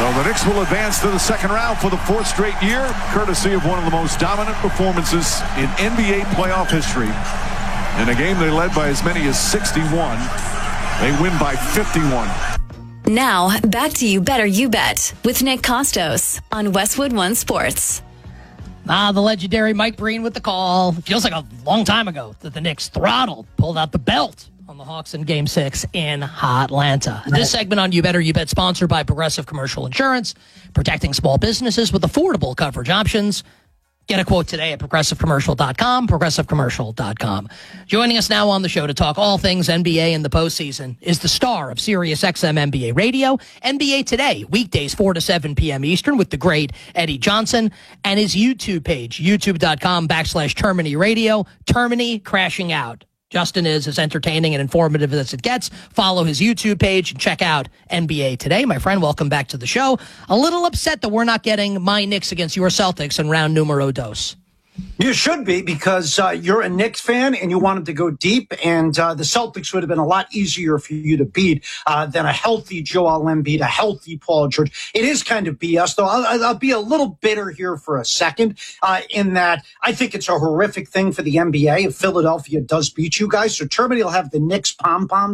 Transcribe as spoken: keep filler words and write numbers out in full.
So the Knicks will advance to the second round for the fourth straight year, courtesy of one of the most dominant performances in N B A playoff history. In a game they led by as many as sixty-one, they win by fifty-one. Now, back to You Better You Bet with Nick Costos on Westwood One Sports. Ah, the legendary Mike Breen with the call. Feels like a long time ago that the Knicks throttled, pulled out the belt on the Hawks in Game six in Atlanta. This segment on You Better You Bet sponsored by Progressive Commercial Insurance, protecting small businesses with affordable coverage options. Get a quote today at progressive commercial dot com, progressive commercial dot com. Joining us now on the show to talk all things N B A in the postseason is the star of Sirius X M N B A Radio, N B A Today, weekdays four to seven p.m. Eastern with the great Eddie Johnson, and his YouTube page, youtube.com backslash Termini Radio, Termini Crashing Out. Justin is as entertaining and informative as it gets. Follow his YouTube page and check out N B A Today. My friend, welcome back to the show. A little upset that we're not getting my Knicks against your Celtics in round numero dos. You should be, because uh, you're a Knicks fan and you wanted to go deep, and uh, the Celtics would have been a lot easier for you to beat uh, than a healthy Joel Embiid, a healthy Paul George. It is kind of B S, though. I'll, I'll be a little bitter here for a second uh, in that I think it's a horrific thing for the N B A if Philadelphia does beat you guys. So Termini will have the Knicks pom-poms